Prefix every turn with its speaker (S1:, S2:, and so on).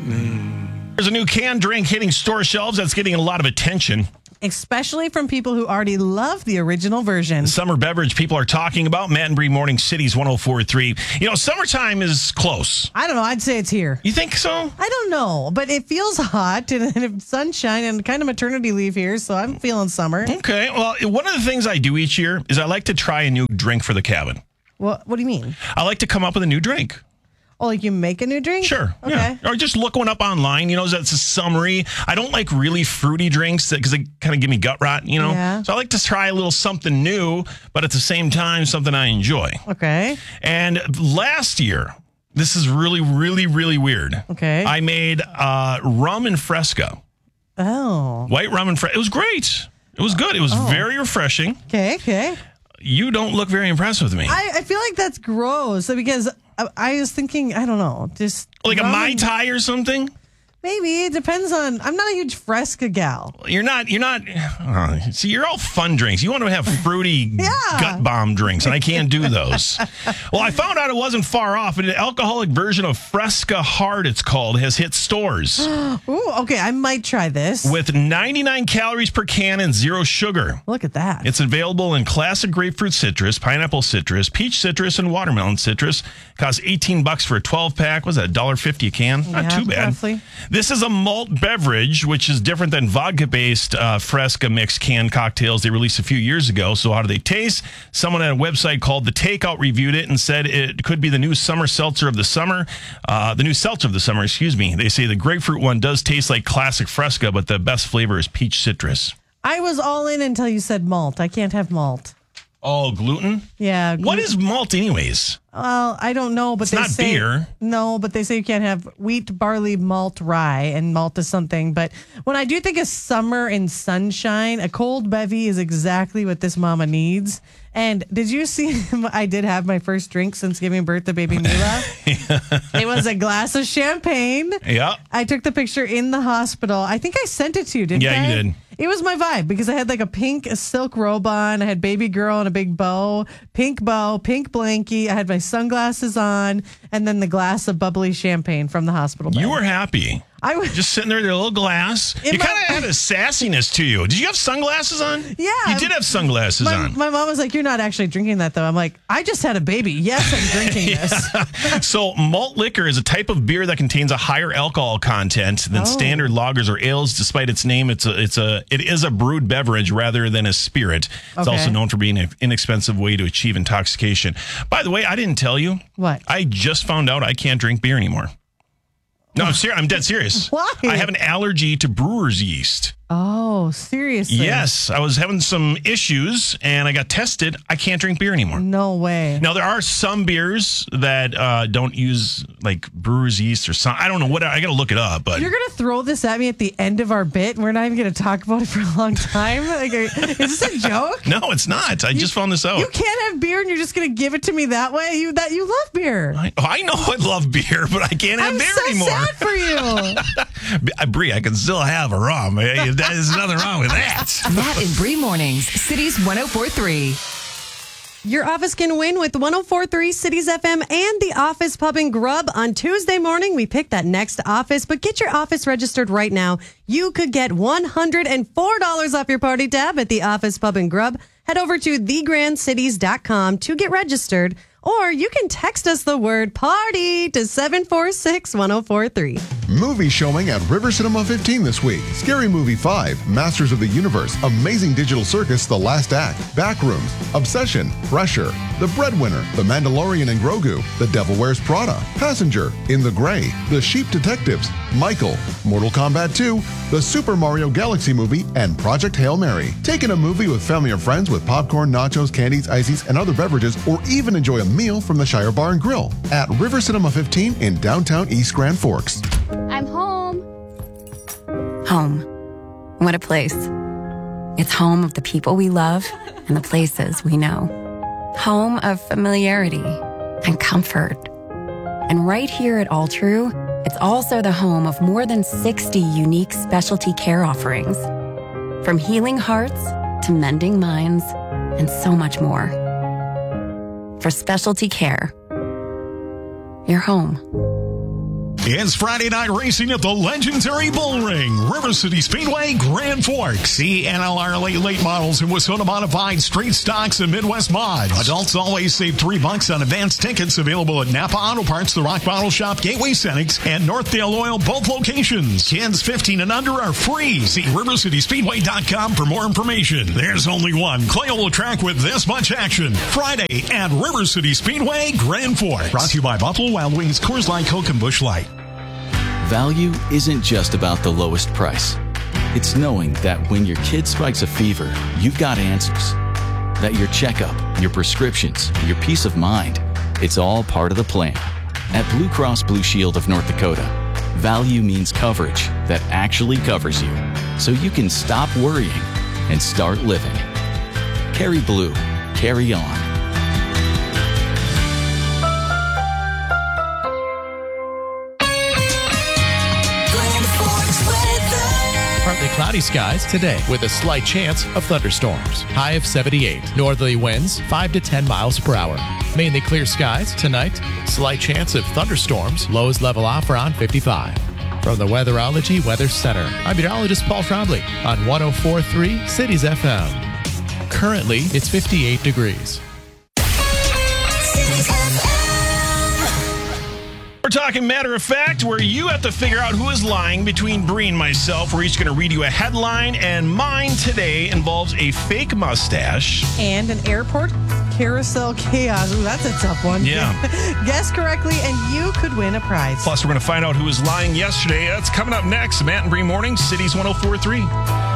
S1: There's a new canned drink hitting store shelves that's getting a lot of attention.
S2: Especially from people who already love the original version.
S1: The summer beverage people are talking about. Matt and Bree Morning Cities 104.3. You know, summertime is close.
S2: I don't know. I'd say it's here.
S1: You think so?
S2: I don't know, but it feels hot and sunshine and kind of maternity leave here, so I'm feeling summer.
S1: Okay. Well, one of the things I do each year is I like to try a new drink for the cabin.
S2: What do you mean?
S1: I like to come up with a new drink.
S2: Oh, like you make a new drink?
S1: Sure.
S2: Okay.
S1: Yeah. Or just look one up online. You know, that's a summery. I don't like really fruity drinks because they kind of give me gut rot, you know?
S2: Yeah.
S1: So I like to try a little something new, but at the same time, something I enjoy.
S2: Okay.
S1: And last year, this is really, really, really weird.
S2: Okay.
S1: I made rum and Fresca.
S2: Oh.
S1: White rum and Fresca. It was great. It was good. It was very refreshing.
S2: Okay.
S1: You don't look very impressed with me.
S2: I feel like that's gross because I was thinking, I don't know, just
S1: Like a Mai Tai or something?
S2: Maybe. It depends on, I'm not a huge Fresca gal.
S1: You're not, see, you're all fun drinks. You want to have fruity gut bomb drinks, and I can't do those. Well, I found out it wasn't far off. An alcoholic version of Fresca Hard, it's called, has hit stores.
S2: Ooh, okay, I might try this.
S1: With 99 calories per can and 0 sugar.
S2: Look at that.
S1: It's available in classic grapefruit citrus, pineapple citrus, peach citrus, and watermelon citrus. Costs $18 for a 12-pack. Was that $1.50 a can? Not too bad.
S2: Roughly.
S1: This is a malt beverage, which is different than vodka-based Fresca mixed canned cocktails they released a few years ago. So how do they taste? Someone at a website called The Takeout reviewed it and said it could be the new summer seltzer of the summer. The new seltzer of the summer, excuse me. They say the grapefruit one does taste like classic Fresca, but the best flavor is peach citrus.
S2: I was all in until you said malt. I can't have malt.
S1: Oh, gluten?
S2: Yeah.
S1: What is malt anyways?
S2: Well, I don't know, but
S1: it's not beer.
S2: No, but they say you can't have wheat, barley, malt, rye, and malt is something. But when I do think of summer and sunshine, a cold bevy is exactly what this mama needs. And did you see I did have my first drink since giving birth to baby Mila? It was a glass of champagne.
S1: Yeah.
S2: I took the picture in the hospital. I think I sent it to you, didn't I?
S1: Yeah, you did.
S2: It was my vibe because I had like a pink silk robe on. I had baby girl and a big bow, pink blankie. I had my sunglasses on, and then the glass of bubbly champagne from the hospital bed.
S1: You were happy.
S2: I was
S1: just sitting there with a little glass. You kind of had a sassiness to you. Did you have sunglasses on?
S2: Yeah.
S1: You did have sunglasses on.
S2: My mom was like, "You're not actually drinking that, though." I'm like, "I just had a baby. Yes, I'm drinking this."
S1: So malt liquor is a type of beer that contains a higher alcohol content than standard lagers or ales. Despite its name, it is a brewed beverage rather than a spirit. It's also known for being an inexpensive way to achieve intoxication. By the way, I didn't tell you.
S2: What?
S1: I just found out I can't drink beer anymore. No, I'm serious. I'm dead serious.
S2: Why?
S1: I have an allergy to brewer's yeast.
S2: Oh, seriously?
S1: Yes. I was having some issues and I got tested. I can't drink beer anymore.
S2: No way.
S1: Now, there are some beers that don't use like brewer's yeast or something. I don't know what. I got to look it up. But
S2: you're going to throw this at me at the end of our bit and we're not even going to talk about it for a long time? Like, is this a joke?
S1: No, it's not. I just found this out.
S2: You can't have beer and you're just going to give it to me that way? You love beer.
S1: I know I love beer, but I can't have beer anymore.
S2: I'm so sad for you.
S1: Bree, I can still have a rum. There's nothing wrong with that.
S3: Matt and Bree Mornings, Cities 104.3.
S4: Your office can win with 104.3 Cities FM and the Office Pub and Grub. On Tuesday morning, we pick that next office, but get your office registered right now. You could get $104 off your party tab at the Office Pub and Grub. Head over to thegrandcities.com to get registered, or you can text us the word party to 746-1043.
S5: Movie showing at River Cinema 15 this week. Scary Movie 5, Masters of the Universe, Amazing Digital Circus, The Last Act, Backrooms, Obsession, Pressure, The Breadwinner, The Mandalorian and Grogu, The Devil Wears Prada, Passenger, In the Gray, The Sheep Detectives, Michael, Mortal Kombat 2, The Super Mario Galaxy Movie, and Project Hail Mary. Take in a movie with family or friends with popcorn, nachos, candies, ices, and other beverages, or even enjoy a meal from the Shire Bar and Grill at River Cinema 15 in downtown East Grand Forks.
S6: I'm home.
S7: Home. What a place. It's home of the people we love and the places we know. Home of familiarity and comfort. And right here at All True, it's also the home of more than 60 unique specialty care offerings. From healing hearts to mending minds and so much more. For specialty care, you're home.
S6: It's Friday night racing at the legendary Bull Ring, River City Speedway, Grand Forks. See NLR late models and Wissona Modified Street Stocks and Midwest Mods. Adults always save $3 on advanced tickets, available at Napa Auto Parts, the Rock Bottle Shop, Gateway Cenex, and Northdale Oil, both locations. Kids 15 and under are free. See rivercityspeedway.com for more information. There's only one Clayola track with this much action. Friday at River City Speedway, Grand Forks. Brought to you by Buffalo Wild Wings, Coors Light, Coke, and Busch Light.
S8: Value isn't just about the lowest price. It's knowing that when your kid spikes a fever, you've got answers. That your checkup, your prescriptions, your peace of mind, it's all part of the plan. At Blue Cross Blue Shield of North Dakota, value means coverage that actually covers you, so you can stop worrying and start living. Carry blue. Carry on.
S9: Partly cloudy skies today with a slight chance of thunderstorms. High of 78. Northerly winds 5 to 10 miles per hour. Mainly clear skies tonight. Slight chance of thunderstorms. Lows level off around 55. From the Weatherology Weather Center, I'm meteorologist Paul Trombley on 104.3 Cities FM. Currently, it's 58 degrees.
S1: We're talking matter of fact, where you have to figure out who is lying between Bree and myself. We're each going to read you a headline, and mine today involves a fake mustache.
S2: And an airport carousel chaos. Ooh, that's a tough one.
S1: Yeah.
S2: Guess correctly, and you could win a prize.
S1: Plus, we're going to find out who was lying yesterday. That's coming up next. Matt and Bree Morning, Cities 104.3.